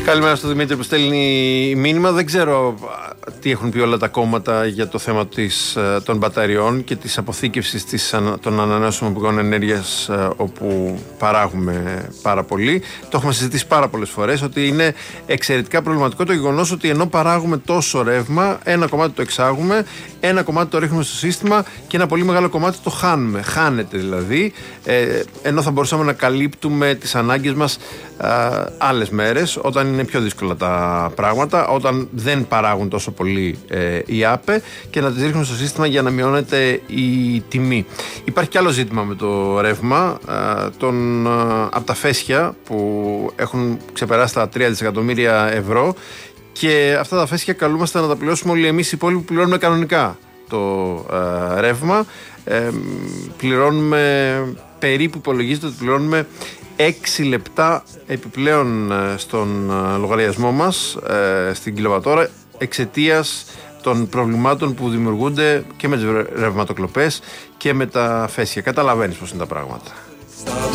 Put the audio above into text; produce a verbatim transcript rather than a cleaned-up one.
Καλημέρα στο Δημήτρη που στέλνει μήνυμα. Δεν ξέρω τι έχουν πει όλα τα κόμματα για το θέμα της, των μπαταριών και της αποθήκευσης της, των ανανεώσιμων πηγών ενέργειας, όπου παράγουμε πάρα πολύ. Το έχουμε συζητήσει πάρα πολλές φορές ότι είναι εξαιρετικά προβληματικό το γεγονός ότι ενώ παράγουμε τόσο ρεύμα, ένα κομμάτι το εξάγουμε, ένα κομμάτι το ρίχνουμε στο σύστημα και ένα πολύ μεγάλο κομμάτι το χάνουμε. Χάνεται δηλαδή, ε, ενώ θα μπορούσαμε να καλύπτουμε τις ανάγκες μας ε, άλλες μέρες, όταν είναι πιο δύσκολα τα πράγματα, όταν δεν παράγουν τόσο πολύ ε, οι ΑΠΕ, και να τις ρίχνουν στο σύστημα για να μειώνεται η τιμή. Υπάρχει κι άλλο ζήτημα με το ρεύμα, ε, τον, ε, από τα φέσια που έχουν ξεπεράσει τα τρία δισεκατομμύρια ευρώ, και αυτά τα φέσια καλούμαστε να τα πληρώσουμε όλοι εμείς οι υπόλοιποι που πληρώνουμε κανονικά το ε, ρεύμα. Ε, πληρώνουμε περίπου, υπολογίζεται ότι πληρώνουμε έξι λεπτά επιπλέον στον λογαριασμό μας, στην κιλοβατόρα, εξαιτίας των προβλημάτων που δημιουργούνται και με τις ρευματοκλοπές και με τα φέσια. Καταλαβαίνεις πώς είναι τα πράγματα.